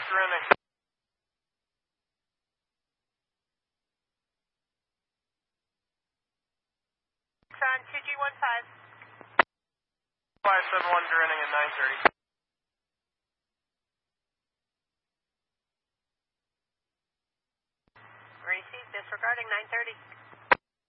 Rennie. On 2G15. 571 Drenning at 9:30. Received, disregarding 9:30.